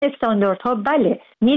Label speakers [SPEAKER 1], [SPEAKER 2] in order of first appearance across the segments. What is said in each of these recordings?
[SPEAKER 1] استانداردها بله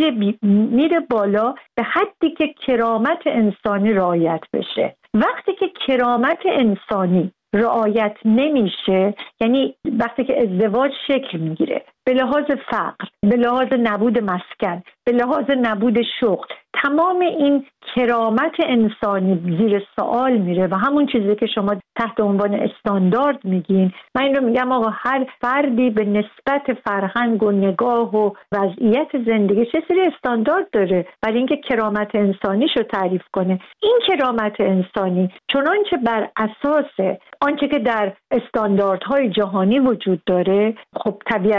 [SPEAKER 1] میره بالا به حدی که کرامت انسانی رعایت بشه. وقتی که کرامت انسانی رعایت نمیشه، یعنی وقتی که ازدواج شکل میگیره به لحاظ فقر، به لحاظ نبود مسکن، به لحاظ نبود شغل، تمام این کرامت انسانی زیر سوال میره و همون چیزی که شما تحت عنوان استاندارد میگین، من این رو میگم آقا هر فردی به نسبت فرهنگ و نگاه و وضعیت زندگی چه سری استاندارد داره برای اینکه کرامت انسانیشو تعریف کنه. این کرامت انسانی چنانچه بر اساس آنچه که در استانداردهای جهانی وجود داره، خب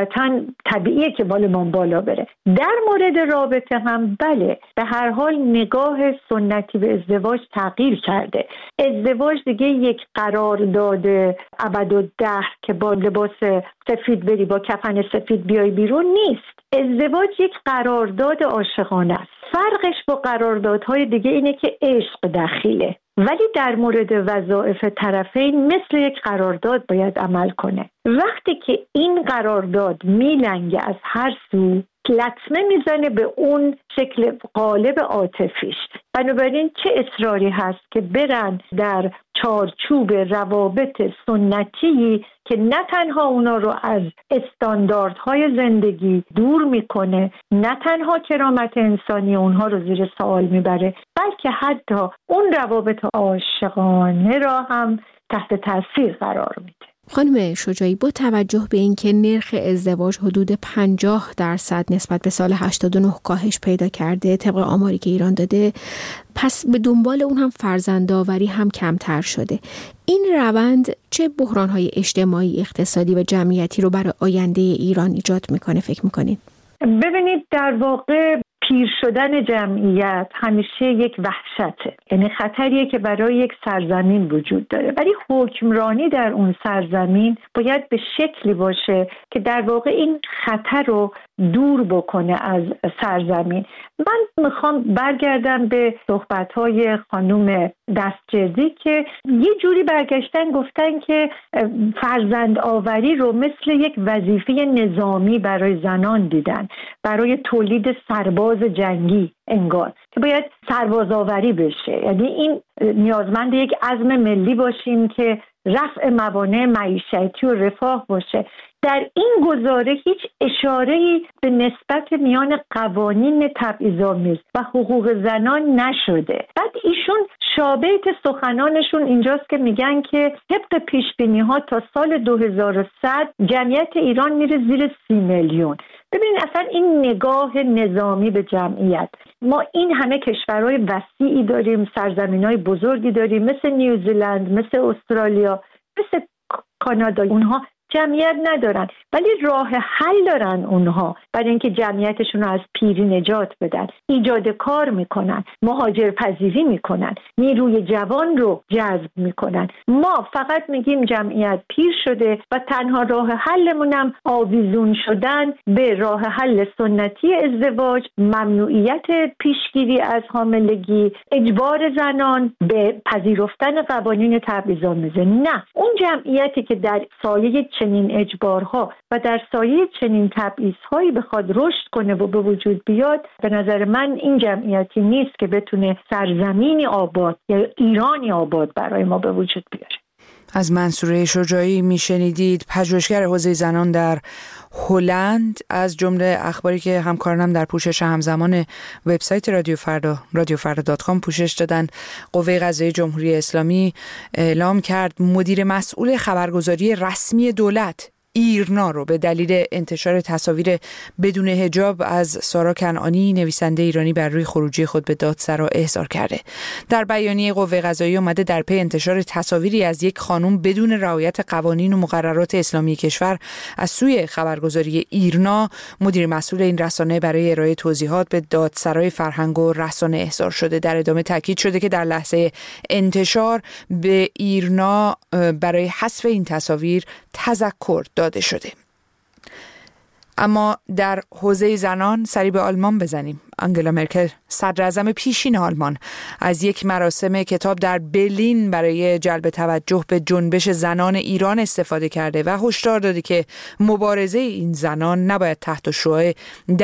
[SPEAKER 1] طبیعیه که بالمان بالا بره. در مورد رابطه هم بله، به هر حال نگاه سنتی به ازدواج تغییر کرده. ازدواج دیگه یک قرارداد ابدالدهر که با لباس سفید بری با کفن سفید بیای بیرون نیست. ازدواج یک قرارداد عاشقانه است. فرقش با قراردادهای دیگه اینه که عشق دخیله، ولی در مورد وظایف طرفین مثل یک قرارداد باید عمل کنه. وقتی که این قرارداد میلنگه از هر سو، لطمه میزنه به اون شکل قالب عاطفیش. بنابراین چه اصراری هست که برن در چارچوب روابط سنتی که نه تنها اونا رو از استانداردهای زندگی دور میکنه، نه تنها کرامت انسانی اونها رو زیر سوال میبره، بلکه حتی اون روابط عاشقانه را هم تحت تاثیر قرار میده.
[SPEAKER 2] خانم شجاعی، با توجه به اینکه نرخ ازدواج حدود 50% نسبت به سال 89 کاهش پیدا کرده طبق آماری که ایران داده، پس به دنبال اون هم فرزندآوری هم کمتر شده. این روند چه بحران‌های اجتماعی، اقتصادی و جمعیتی رو برای آینده ایران ایجاد میکنه فکر میکنید؟
[SPEAKER 1] ببینید، در واقع پیر شدن جمعیت همیشه یک وحشته، یعنی خطریه که برای یک سرزمین وجود داره، ولی حکمرانی در اون سرزمین باید به شکلی باشه که در واقع این خطر رو دور بکنه از سرزمین. من میخوام برگردم به صحبت‌های خانم دستجردی که یه جوری برگشتن گفتن که فرزند آوری رو مثل یک وظیفه نظامی برای زنان دیدن، برای تولید سرباز جنگی انگار که باید سرباز آوری بشه. یعنی این نیازمند یک عزم ملی باشیم که رفع موانع معیشتی و رفاه باشه. در این گزاره هیچ اشاره‌ای به نسبت میان قوانین تبعیض‌آمیز و حقوق زنان نشده. بعد ایشون شابهت سخنانشون اینجاست که میگن که طبق پیش‌بینی‌ها تا سال 2100 جمعیت ایران میره زیر 30 میلیون. ببینید اصلا این نگاه نظامی به جمعیت، ما این همه کشورهای وسیعی داریم، سرزمین‌های بزرگی داریم مثل نیوزیلند، مثل استرالیا، مثل کانادا، اونها جمعیت ندارن ولی راه حل دارن اونها برای اینکه جمعیتشون رو از پیری نجات بدن. ایجاد کار میکنن، مهاجرپذیری میکنن، نیروی جوان رو جذب میکنن. ما فقط میگیم جمعیت پیر شده و تنها راه حلمونم آویزون شدن به راه حل سنتی ازدواج، ممنوعیت پیشگیری از حاملگی، اجبار زنان به پذیرفتن قوانین تبعیض‌آمیزه. نه، اون جمعیتی که در سایه چنین اجبارها و در سایه چنین تبعیض‌هایی بخواد رشد کنه و به وجود بیاد، به نظر من این جمعیتی نیست که بتونه سرزمینی آباد یا ایرانی آباد برای ما به وجود بیاره.
[SPEAKER 3] از منصوره شجاعی میشنیدید، پژوهشگر حوزه زنان در هلند. از جمله اخباری که همکارانم در پوشش همزمان وبسایت رادیو فردا.com پوشش دادن، قوه قضاییه جمهوری اسلامی اعلام کرد مدیر مسئول خبرگزاری رسمی دولت ایرنا رو به دلیل انتشار تصاویر بدون حجاب از سارا کنعانی، نویسنده ایرانی، بر روی خروجی خود به دادسرا احضار کرده. در بیانیه قوه قضاییه اومده در پی انتشار تصاویری از یک خانم بدون رعایت قوانین و مقررات اسلامی کشور از سوی خبرگزاری ایرنا، مدیر مسئول این رسانه برای ارائه توضیحات به دادسرای فرهنگ و رسانه احضار شده. در ادامه تاکید شده که در لحظه انتشار به ایرنا برای حذف این تصاویر تذکر داده شده. اما در حوزه زنان سری به آلمان بزنیم. آنگلا مرکل، صدراعظم پیشین آلمان، از یک مراسم کتاب در برلین برای جلب توجه به جنبش زنان ایران استفاده کرده و هشدار داده که مبارزه این زنان نباید تحت شعاع